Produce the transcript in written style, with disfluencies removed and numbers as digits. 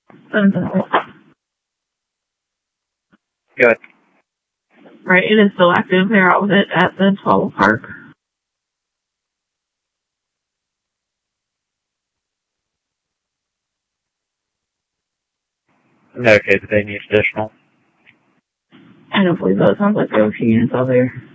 Good. Right, it is still active. They're out with it at the 12 park. Okay, do they need additional? I don't believe that. It sounds like there are a few units out there.